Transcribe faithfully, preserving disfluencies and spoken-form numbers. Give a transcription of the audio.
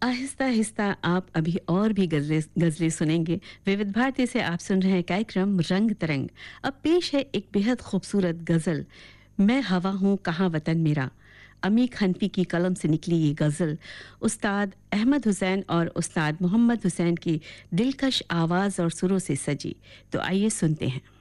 आहिस्ता आहिस्ता आप अभी और भी गजलें गजलें सुनेंगे। विविध भारती से आप सुन रहे हैं कार्यक्रम रंग तरंग। अब पेश है एक बेहद खूबसूरत गजल, मैं हवा हूँ कहाँ वतन मेरा। अमीक हनफी की कलम से निकली ये गजल उस्ताद अहमद हुसैन और उस्ताद मोहम्मद हुसैन की दिलकश आवाज़ और सुरों से सजी। तो आइए सुनते हैं।